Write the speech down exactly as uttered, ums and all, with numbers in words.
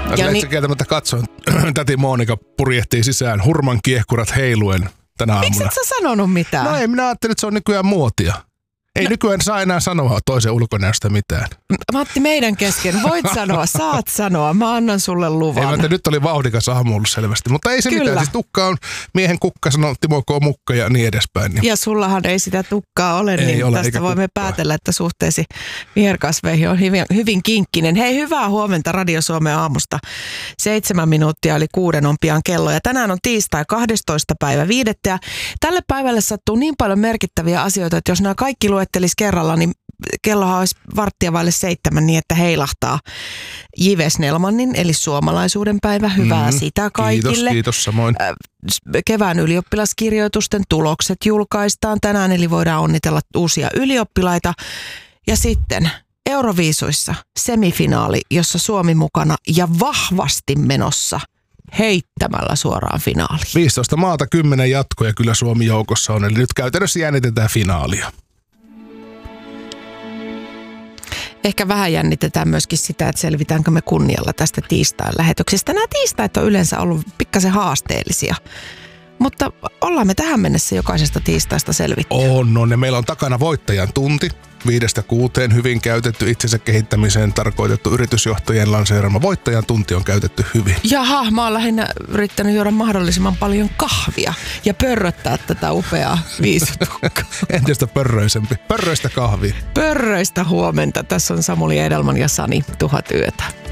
Ja niin... kieltämättä katsoin, täti Monika purjehtii sisään hurman kiehkurat heiluen tänä aamuna. Miksi et sä sanonut mitään? No ei, minä ajattelin, että se on nykyään muotia. Ei no. nykyään saa enää sanoa toisen ulkonäöstä mitään. Matti, meidän kesken. Voit sanoa, saat sanoa. Mä annan sulle luvan. Ei, mä nyt oli vauhdikas aamu ollut selvästi. Mutta ei se Kyllä. mitään. Siis tukka on miehen kukka, sanoo Timo K. Mukka ja niin edespäin. Niin. Ja sullahan ei sitä tukkaa ole, ei niin ole, tästä voimme kukkaa. Päätellä, että suhteesi viherkasveihin on hyvin, hyvin kinkkinen. Hei, hyvää huomenta Radio Suomen aamusta. Seitsemän minuuttia eli kuuden on pian kello. Ja tänään on tiistai kahdestoista päivä viidettä. Ja tälle päivälle sattuu niin paljon merkittäviä asioita, että jos nämä kaikki luettelisi kerralla, niin kellohan olisi varttia vaille seitsemän niin, että heilahtaa J. Snellmanin, eli suomalaisuuden päivä. Hyvää mm, sitä kaikille. Kiitos, kiitos samoin. Kevään ylioppilaskirjoitusten tulokset julkaistaan tänään, eli voidaan onnitella uusia ylioppilaita. Ja sitten Euroviisuissa semifinaali, jossa Suomi mukana ja vahvasti menossa heittämällä suoraan finaaliin. viisitoista maata, kymmenen jatkoja kyllä Suomi joukossa on, eli nyt käytännössä jännitetään finaalia. Ehkä vähän jännitetään myöskin sitä, että selvitäänkö me kunnialla tästä tiistain lähetyksestä. Nämä tiistait on yleensä ollut pikkasen haasteellisia, mutta ollaan me tähän mennessä jokaisesta tiistaista selvitty. On, no ne meillä on takana voittajan tunti. Viidestä kuuteen hyvin käytetty itsensä kehittämiseen tarkoitettu yritysjohtajien lanseerama voittajan tunti on käytetty hyvin. Jaha, mä oon lähinnä yrittänyt juoda mahdollisimman paljon kahvia ja pörröttää tätä upeaa viisutukkaa. Entistä pörröisempi. Pörröistä kahvia. Pörröistä huomenta. Tässä on Samuli Edelman ja Sani Tuhat yötä.